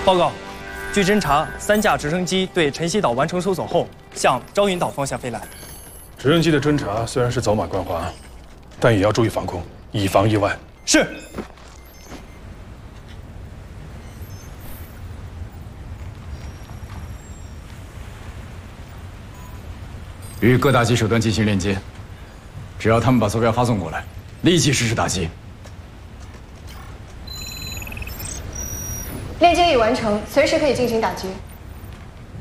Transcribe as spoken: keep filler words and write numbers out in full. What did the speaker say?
报告，据侦查，三架直升机对晨曦岛完成搜索后，向朝云岛方向飞来。 直升机的侦查虽然是走马观花，但也要注意防空，以防意外。 是。 与各打击手段进行链接，只要他们把坐标发送过来，立即实施打击。 链接已完成，随时可以进行打击。